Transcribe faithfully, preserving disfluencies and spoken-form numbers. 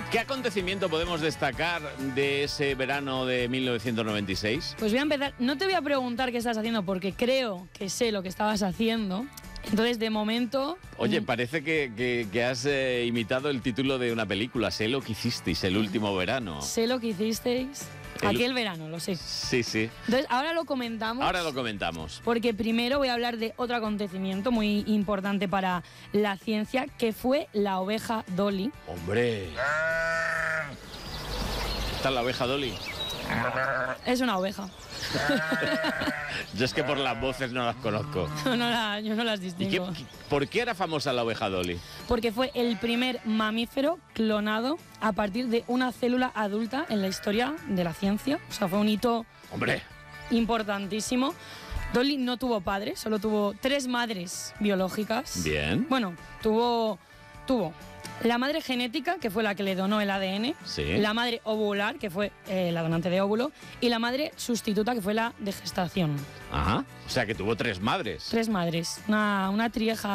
¿Qué acontecimiento podemos destacar de ese verano de mil novecientos noventa y seis? Pues voy a empezar. No te voy a preguntar qué estás haciendo porque creo que sé lo que estabas haciendo. Entonces, de momento... Oye, parece que, que, que has eh, imitado el título de una película. Sé lo que hicisteis el último verano. Sé lo que hicisteis El- aquel verano, lo sé. Sí, sí. Entonces, ahora lo comentamos. Ahora lo comentamos. Porque primero voy a hablar de otro acontecimiento muy importante para la ciencia, que fue la oveja Dolly. ¡Hombre! ¿Está la oveja Dolly? Es una oveja. Yo es que por las voces no las conozco. No la- yo no las ¿Y qué, distingo. qué- por qué era famosa la oveja Dolly? Porque fue el primer mamífero clonado a partir de una célula adulta en la historia de la ciencia. O sea, fue un hito ¡Hombre! importantísimo. Dolly no tuvo padre, solo tuvo tres madres biológicas. Bien. Bueno, tuvo, tuvo la madre genética, que fue la que le donó el A D N, Sí. la madre ovular, que fue eh, la donante de óvulo, y la madre sustituta, que fue la de gestación. Ajá. O sea que tuvo tres madres. Tres madres, una, una trieja